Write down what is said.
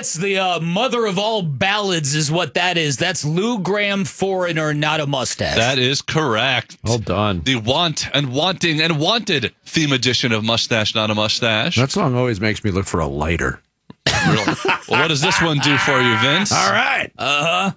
That's the mother of all ballads is what that is. That's Lou Gramm Foreigner, not a mustache. That is correct. Well done. The Want and Wanting and Wanted theme edition of Mustache, Not a Mustache. That song always makes me look for a lighter. Really? Well, what does this one do for you, Vince? All right.